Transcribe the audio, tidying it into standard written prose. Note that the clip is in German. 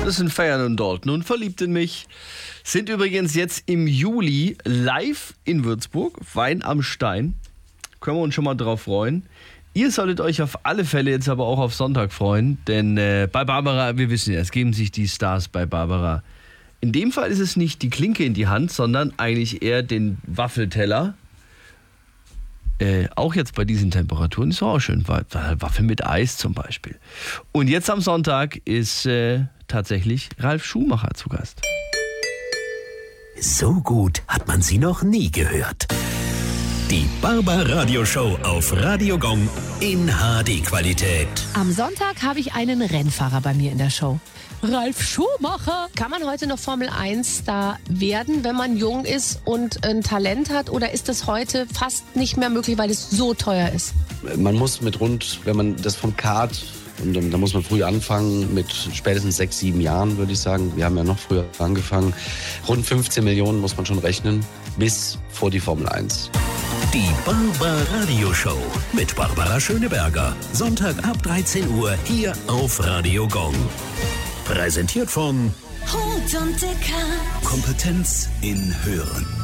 Das sind Feiern und Dalton und Verliebt in mich. Sind übrigens jetzt im Juli live in Würzburg, Wein am Stein. Können wir uns schon mal drauf freuen. Ihr solltet euch auf alle Fälle jetzt aber auch auf Sonntag freuen, denn bei Barbara, wir wissen ja, es geben sich die Stars bei Barbara. In dem Fall ist es nicht die Klinke in die Hand, sondern eigentlich eher den Waffelteller. Auch jetzt bei diesen Temperaturen ist auch schön. Waffel mit Eis zum Beispiel. Und jetzt am Sonntag ist tatsächlich Ralf Schumacher zu Gast. So gut hat man sie noch nie gehört. Die Barbara-Radio-Show auf Radio Gong in HD-Qualität. Am Sonntag habe ich einen Rennfahrer bei mir in der Show. Ralf Schumacher. Kann man heute noch Formel 1 da werden, wenn man jung ist und ein Talent hat? Oder ist das heute fast nicht mehr möglich, weil es so teuer ist? Man muss wenn man das vom Kart, und da muss man früh anfangen, mit spätestens 6, 7 Jahren, würde ich sagen. Wir haben ja noch früher angefangen. Rund 15 Millionen muss man schon rechnen, bis vor die Formel 1. Die Barbara-Radio-Show mit Barbara Schöneberger. Sonntag ab 13 Uhr hier auf Radio Gong. Präsentiert von Hut und Dicker. Kompetenz in Hören.